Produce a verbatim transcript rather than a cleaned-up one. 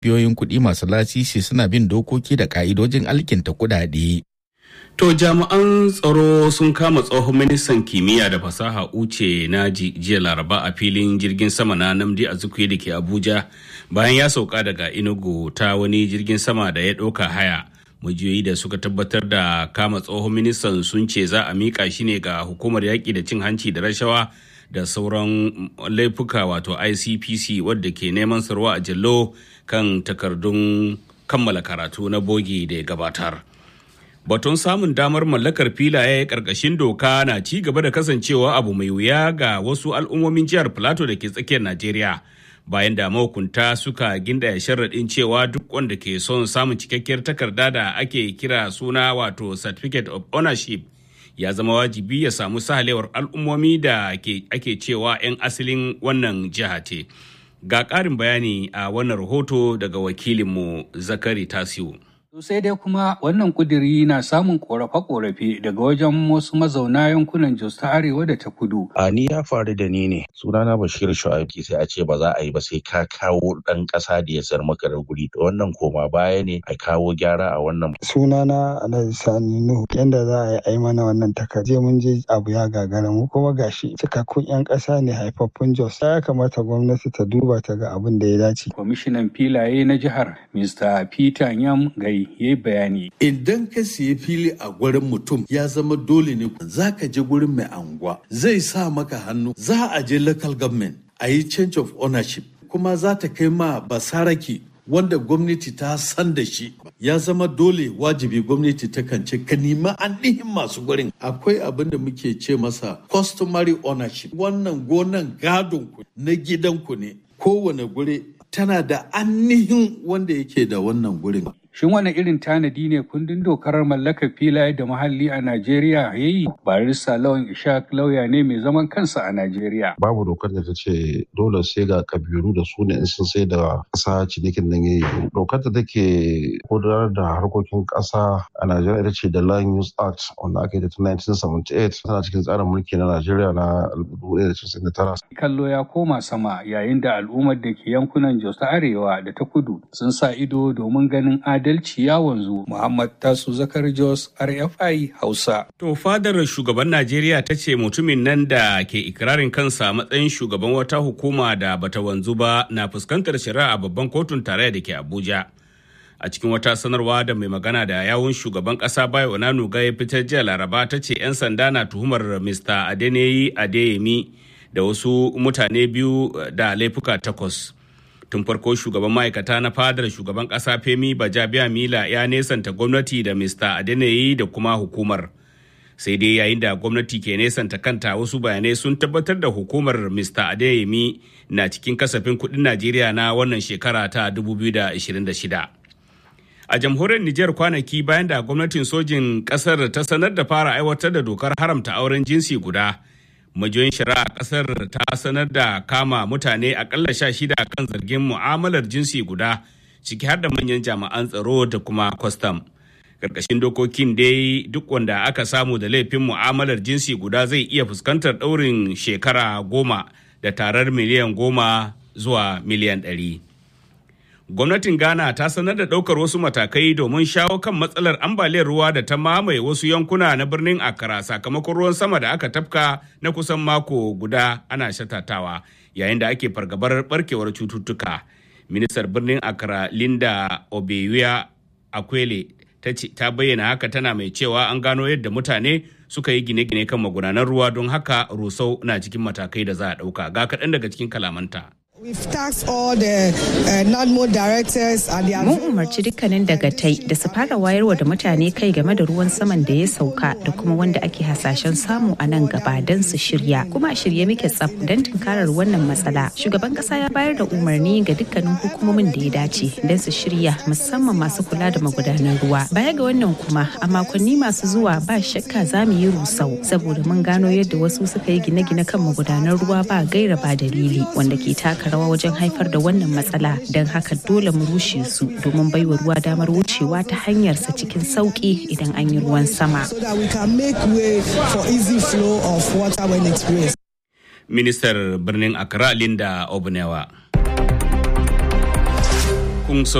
biyoyin kuɗi masu lasisi suna bin dokoki da ƙa'idojin alkinta kuɗaɗe. To jami'an tsaro sun kama tsohon ministan kimiyya da fasaha Uche Naji jiya Laraba a filin jirgin sama na Nnamdi Azikiwe da ke Abuja bayan ya sauka daga Enugu ta wani jirgin sama da ya ɗauka haya. Majiyoyi da suka tabbatar da kama tsohon ministan sun ce za a miƙa shi ne ga hukumar yaƙi da cin hanci da rashawa da sauran laifuka wato I C P C wadda ke neman sarwa a jallo kan takardun kammala karatu na bogi da ya gabatar. Batun samun damar mallakar filaye ƙarƙashin doka na ci gaba da kasancewa abu mai wuya ga wasu al'ummomin jihar Plateau da ke tsakiyar Najeriya. Bayan da mahukunta suka gindaya sharaɗin cewa duk wanda ke son samun cikakkiyar takarda da ake kira suna wato Certificate of Ownership ya zama wajibi ya samu sahalewar al'ummomi da ake cewa 'yan asalin wannan jiha ce. Ga ƙarin bayani a wannan rahoto daga wakilinmu Zakari Tasiu. Sai dai kuma wannan kuduri na samun korafe-korafe daga wajen wasu mazauna yankunan Jos ta Arewa da ta Kudu. A ni ya faru da ni ne. Sunana Bashir Shu'aibu sai a ce ba za a yi ba sai ka kawo ɗan ƙasa da ya sayar maka da guri. Wannan koma baya ne a kawo gyara a wannan. Sunana Alhaji Sani Nuhu. Yanda za a yi mana wannan takarda mun je abu ya gagara mu kuma gashi cikakkun 'yan ƙasa ne haifaffun Jos. Ya kamata gwamnati ta duba ta ga abin da ya dace. Kwamishinan filaye na jihar Mister Peter Nyam Gai ya yi bayani. Idan ka siya fili a gurin mutum ya zama dole ne za ka je gurin mai anguwa zai sa maka hannu za a je local government a yi change of ownership kuma za ta kai ma basaraki wanda gwamnati ta san da shi ya zama dole wajibi gwamnati ta kance ka nima ainihin masu gurin. Akwai abin da muke ce masa customary ownership, wannan gonan gadon ku na gidan ku ne, kowane guri tana da ainihin wanda yake da wannan gurin. Shin wani irin tanadi ne kundin dokar mallakar filaye da muhalli a Najeriya ya yi? Barista Lawan Ishaq lauya ne mai zaman kansa a Najeriya. Babu dokar da ta ce dole sai ga kabiru da su ne in sun sai da ƙasa cinikin nan ya yi. Dokar da take gudanar da harkokin ƙasa a Najeriya ita ce da Land Use Act wanda aka yi da tun nineteen seventy-eight tana cikin tsarin mulki na Najeriya na dubu ɗaya da casa'in da tara. Kallo ya koma sama yayin da al'ummar da ke yankunan Jos ta Arewa da ta Kudu sun sa ido domin ganin adalci ya wanzu. Muhammad Tasu Zakar Jos, R F I Hausa. To fadar shugaban Najeriya ta ce mutumin nan da ke ikirarin kansa matsayin shugaban wata hukuma da bata wanzu ba na fuskantar shari'a a babban kotun tarayya da ke Abuja. A cikin wata sanarwa da mai magana da yawun shugaban kasa Bayo Onanuga ya fitar jiya Laraba ta ce 'yan sanda na tuhumar Mister Adeneyi Adeyemi da wasu mutane biyu da laifuka takwas. Tun farko shugaban ma'aikata na fadar shugaban ƙasa Femi Bajabiamila ya nesanta gwamnati da Mister Adeneyi da kuma hukumar. Sai dai yayin da gwamnati ke nesanta kanta wasu bayanai sun tabbatar da hukumar Mister Adeyemi na cikin kasafin kuɗin Najeriya na wannan shekara ta dubu biyu da ashirin da shida. A jamhuriyar Nijar kwanaki bayan da gwamnatin sojin ƙasar ta sanar da fara aiwatar da dokar haramta auren jinsi guda. Majiyoyin shari'a kasar ta sanar da kama mutane akalla sha shida kan zargin mu'amalar jinsi guda ciki har da manyan jami'an tsaro da kuma kwastam. Karkashin dokokin dai duk wanda aka samu da laifin mu'amalar jinsi guda zai iya fuskantar ɗaurin shekara goma da tarar miliyan goma zuwa miliyan ɗari. Gwamnatin Ghana ta sanar da ɗaukar wasu matakai domin shawo kan matsalar ambaliyar ruwa da ta mamaye wasu yankuna na birnin Accra sakamakon ruwan sama da aka tafka na kusan mako guda ana shatatawa yayin da ake fargabar barkewar cututtuka. Ministar birnin Accra Linda Obeya Akwele ta bayyana haka tana mai cewa an gano yadda mutane suka yi gine-gine kan magudanan ruwa don haka rusau na cikin matakai da za a ɗauka. Ga kaɗan daga cikin kalamanta. We've tasked all the uh, NADMO directors and the Mun umarci dukkanin dagatai da su fara wayarwa da mutane kai game da ruwan saman da ya sauka da kuma wanda ake hasashen samu a nan gaba don su shirya. Kuma a shirye muke tsaf don tunkarar wannan matsala. Shugaban kasa ya bayar da umarni ga dukkanin hukumomin da ya dace don su shirya musamman masu kula da magudanan ruwa. Baya ga wannan kuma a makonni masu zuwa ba shakka za mu yi rusau saboda mun gano yadda wasu suka yi gine-gine kan magudanan ruwa ba gaira ba dalili wanda ke taka rawa wajen haifar da wannan matsala don haka dole mu rushe su domin baiwa ruwa damar wucewa ta hanyarsa cikin sauki idan an yi ruwan sama. Ministar birnin Accra Linda Obunewa. kun